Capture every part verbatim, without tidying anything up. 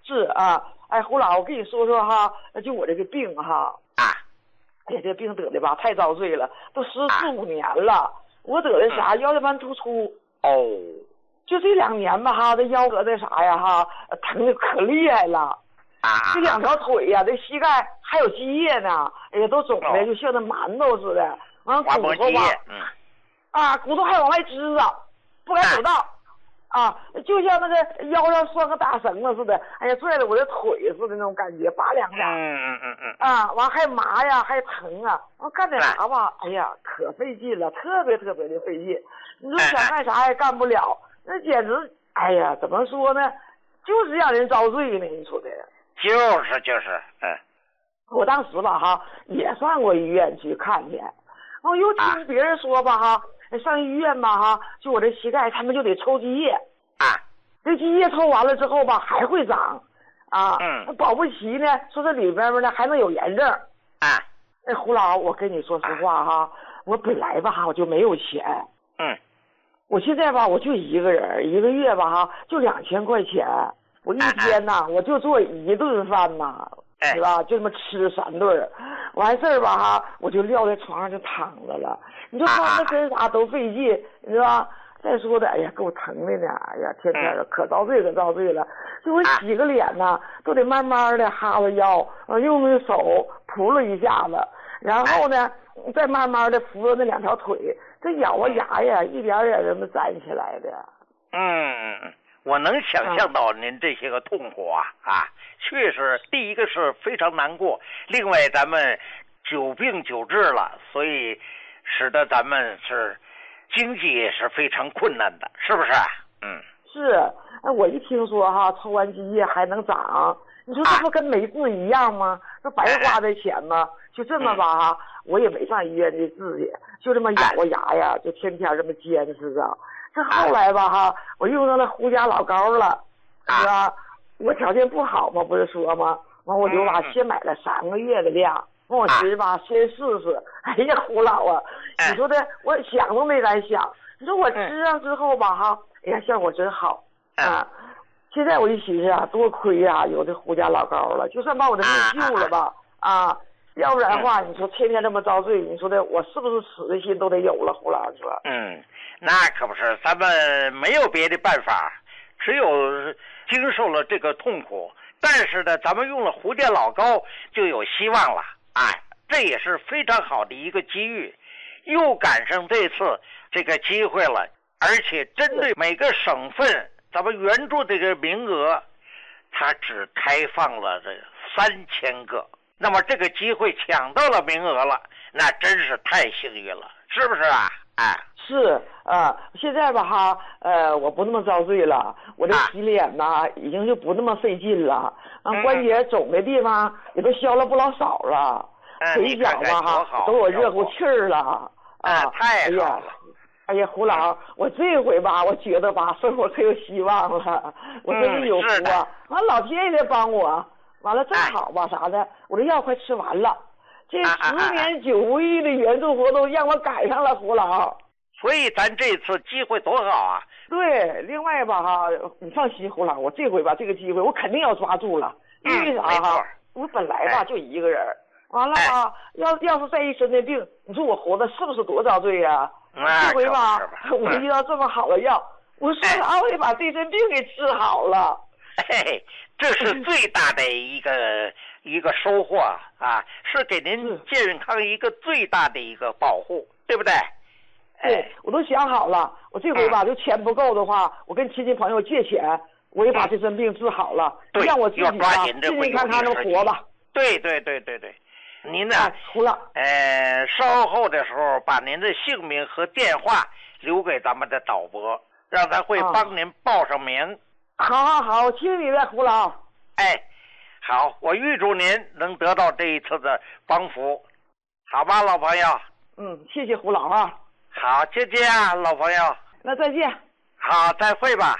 是啊，哎，胡老，我跟你说说哈，就我这个病哈， 啊， 哎呀，这病得的吧太遭罪了，都十四五年了。我得的啥腰间盘突出。 哦， 就这两年吧哈，这腰得的啥呀哈，疼的可厉害了。 啊， 这两条腿呀，这膝盖还有积液呢，哎呀，都肿的、哦、就像那馒头似的。完骨头吧， 嗯， 啊，骨头还往外支着，不敢走道。啊，啊就像那个腰上拴个大绳子似的，哎呀，拽着我的腿似的那种感觉，拔两下。 嗯嗯嗯嗯。 啊，完还麻呀，还疼啊。完干点啥吧，哎呀，可费劲了，特别特别的费劲。你说想干啥也干不了，那简直，哎呀，怎么说呢，就是让人遭罪呢，你说的。 就是就是，嗯。 我当时吧哈，也上过医院去看去，然后又听别人说吧哈。上医院吧哈，就我这膝盖，他们就得抽积液啊。 这积液抽完了之后吧，还会长啊。 嗯。 保不齐呢，说这里边呢还能有炎症啊。 哎，胡老，我跟你说实话哈，啊、我本来吧哈我就没有钱。 嗯。 我现在吧我就一个人，一个月吧哈就两千块钱，我一天呐、啊、我就做一顿饭呐。是吧？就这么吃三顿，完事儿吧哈，我就撂在床上就躺着了。你说翻个身啥都费劲，你知道吧？再说的，哎呀，够疼的呢！哎呀，天天的可遭罪可遭罪了。就我洗个脸呐，都得慢慢的哈着腰，用那手扑了一下子，然后呢，再慢慢的扶着那两条腿，这咬啊牙呀，一点点这么站起来的。 嗯。我能想象到您这些个痛苦啊啊，确实，第一个是非常难过，另外咱们久病久治了，所以使得咱们是经济也是非常困难的，是不是？嗯， 是。哎，我一听说哈，抽完积液还能长，你说这不跟没治一样吗？这白花这钱吗？就这么吧哈，我也没上医院去治去，就这么咬着牙呀，就天天这么坚持着。这后来吧哈，我用上了胡家老膏了，是吧？我条件不好嘛，不是说吗？完我就吧先买了三个月的量，完我寻思吧先试试。哎呀，胡老啊，你说的我想都没敢想。你说我吃上之后吧哈，哎呀效果真好啊！现在我一寻思啊，多亏呀有这胡家老膏了，就算把我的命救了吧啊！要不然的话，你说天天这么遭罪，你说的我是不是死的心都得有了？胡老师说， 嗯，那可不是，咱们没有别的办法，只有经受了这个痛苦。但是呢，咱们用了胡家老膏就有希望了，哎，这也是非常好的一个机遇，又赶上这次这个机会了，而且针对每个省份，咱们援助这个名额，它只开放了这三千个。那么这个机会抢到了名额了，那真是太幸运了，是不是啊？哎， 是啊，现在吧哈，呃，我不那么遭罪了，我这洗脸呐、啊、已经就不那么费劲了，啊，关节肿的地方也都消了不老少了，腿脚吧哈都有热乎气儿了， 啊，太好了。 哎呀，胡老，我这回吧，我觉得吧，生活可有希望了，我真是有福啊！完、嗯，老天爷帮我。完了正好吧啥的，我这药快吃完了，这十年九不易的援助活动让我赶上了，胡老。 所以咱这次机会多好啊！ 对，另外吧哈，你放心，胡老，我这回吧这个机会我肯定要抓住了。因为啥哈？我本来吧就一个人，完了吧，要要是再一身的病，你说我活的是不是多遭罪呀？这回吧，我遇到这么好的药，我说啥我得把这身病给治好了。 嘿，这是最大的一个一个收获啊，是给您健康一个最大的一个保护，对不对？ 对，我都想好了，我这回吧，就钱不够的话，我跟亲戚朋友借钱，我也把这身病治好了，让我自己吧健健康康的活吧。 对对对对对，您呢？ 胡老， 呃，稍后的时候把您的姓名和电话留给咱们的导播，让他会帮您报上名。 好好好，听你的，胡老。 哎，好，我预祝您能得到这一次的帮扶，好吧，老朋友。 嗯，谢谢胡老啊。 好，再见啊，老朋友。 那再见。 好，再会吧。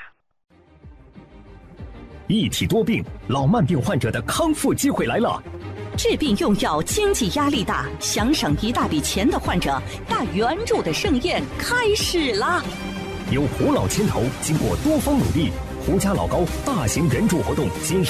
一体多病，老慢病患者的康复机会来了。 治病用药经济压力大，想省一大笔钱的患者，大援助的盛宴开始啦！ 由胡老牵头，经过多方努力，胡家老高大型援助活动今